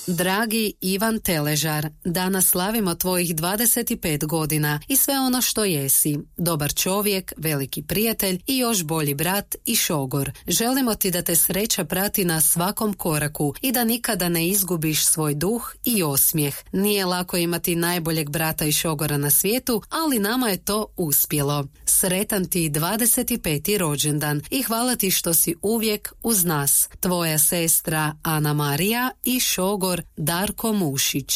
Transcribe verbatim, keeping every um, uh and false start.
Dragi Ivan Teležar, danas slavimo tvojih dvadeset pet godina i sve ono što jesi. Dobar čovjek, veliki prijatelj i još bolji brat i šogor. Želimo ti da te sreća prati na svakom koraku i da nikada ne izgubiš svoj duh i osmijeh. Nije lako imati najboljeg brata i šogora na svijetu, ali nama je to uspjelo. Sretan ti dvadeset peti rođendan i hvala ti što si uvijek uz nas. Tvoja sestra Ana Marija i šogor Darko Mušić.